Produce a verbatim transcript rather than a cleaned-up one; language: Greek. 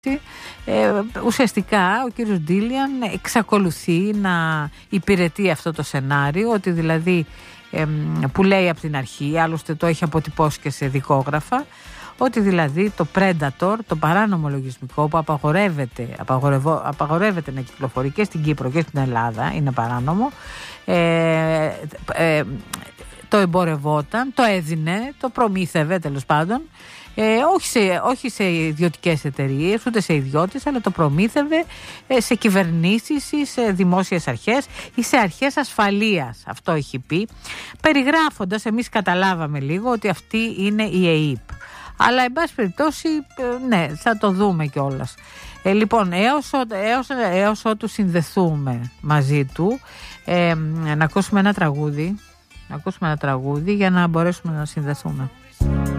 Ε, ουσιαστικά ο κύριος Ντίλιαν εξακολουθεί να υπηρετεί αυτό το σενάριο, ότι δηλαδή ε, που λέει από την αρχή, άλλωστε το έχει αποτυπώσει και σε δικόγραφα, ότι δηλαδή το Predator, το παράνομο λογισμικό που απαγορεύεται, απαγορεύεται να κυκλοφορεί και στην Κύπρο και στην Ελλάδα, είναι παράνομο, ε, ε, το εμπορευόταν, το έδινε, το προμήθευε τέλος πάντων, Ε, όχι, σε, όχι σε ιδιωτικές εταιρείες, ούτε σε ιδιώτες, αλλά το προμήθευε ε, σε κυβερνήσεις ή σε δημόσιες αρχές ή σε αρχές ασφαλείας. Αυτό έχει πει, περιγράφοντας, εμείς καταλάβαμε λίγο ότι αυτή είναι η ΕΕΠ. Αλλά εν πάση περιπτώσει, ε, ναι, θα το δούμε κιόλας. Ε, λοιπόν, έως, έως, έως ότου συνδεθούμε μαζί του, ε, να ακούσουμε ένα τραγούδι, να ακούσουμε ένα τραγούδι για να μπορέσουμε να συνδεθούμε.